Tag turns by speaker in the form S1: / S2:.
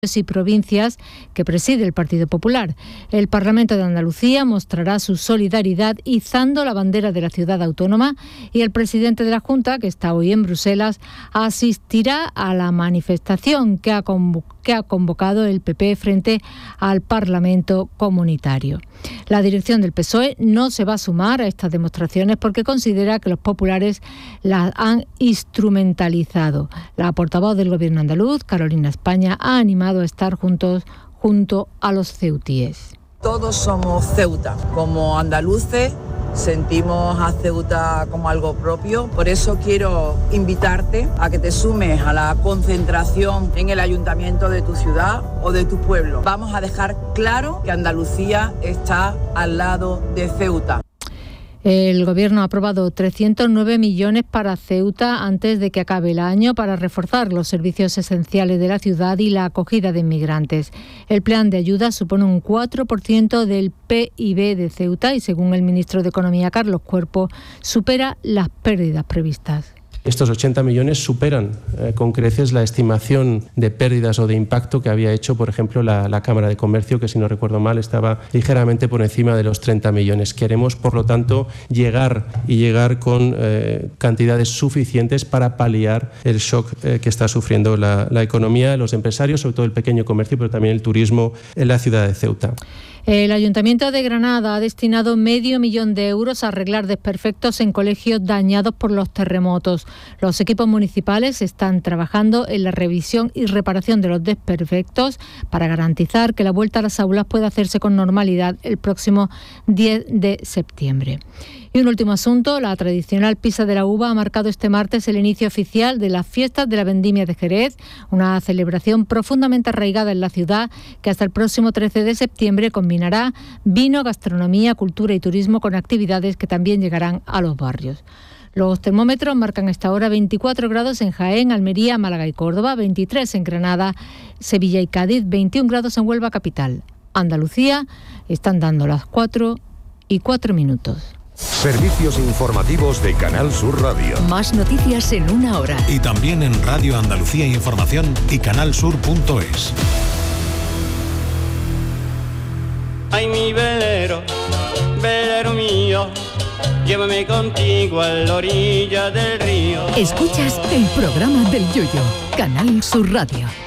S1: y provincias que preside el Partido Popular. El Parlamento de Andalucía mostrará su solidaridad izando la bandera de la ciudad autónoma y el presidente de la Junta, que está hoy en Bruselas, asistirá a la manifestación que ha convocado el PP frente al Parlamento Comunitario. La dirección del PSOE no se va a sumar a estas demostraciones porque considera que los populares las han instrumentalizado. La portavoz del Gobierno andaluz, Carolina España, ha animado a estar junto a los ceutíes.
S2: Todos somos Ceuta, como andaluces sentimos a Ceuta como algo propio, por eso quiero invitarte a que te sumes a la concentración en el ayuntamiento de tu ciudad o de tu pueblo. Vamos a dejar claro que Andalucía está al lado de Ceuta.
S1: El Gobierno ha aprobado 309 millones para Ceuta antes de que acabe el año para reforzar los servicios esenciales de la ciudad y la acogida de inmigrantes. El plan de ayuda supone un 4% del PIB de Ceuta y, según el ministro de Economía, Carlos Cuerpo, supera las pérdidas previstas.
S3: Estos 80 millones superan con creces la estimación de pérdidas o de impacto que había hecho, por ejemplo, la Cámara de Comercio, que si no recuerdo mal estaba ligeramente por encima de los 30 millones. Queremos, por lo tanto, llegar con cantidades suficientes para paliar el shock que está sufriendo la economía, los empresarios, sobre todo el pequeño comercio, pero también el turismo en la ciudad de Ceuta.
S1: El Ayuntamiento de Granada ha destinado €500.000 a arreglar desperfectos en colegios dañados por los terremotos. Los equipos municipales están trabajando en la revisión y reparación de los desperfectos para garantizar que la vuelta a las aulas pueda hacerse con normalidad el próximo 10 de septiembre. Y un último asunto, la tradicional Pisa de la Uva ha marcado este martes el inicio oficial de las fiestas de la Vendimia de Jerez, una celebración profundamente arraigada en la ciudad que hasta el próximo 13 de septiembre combinará vino, gastronomía, cultura y turismo con actividades que también llegarán a los barrios. Los termómetros marcan a esta hora 24 grados en Jaén, Almería, Málaga y Córdoba, 23 en Granada, Sevilla y Cádiz, 21 grados en Huelva capital. Andalucía, están dando las 4:04.
S4: Servicios informativos de Canal Sur Radio.
S5: Más noticias en una hora.
S4: Y también en Radio Andalucía Información y canalsur.es.
S6: Ay, mi velero, velero mío, llévame contigo a la orilla del río.
S5: Escuchas el programa del Yoyo, Canal Sur Radio.